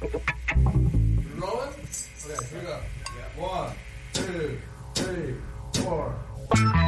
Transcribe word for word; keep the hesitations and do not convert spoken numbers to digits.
Rolling? Okay, here we go. Yeah. One, two, three, four.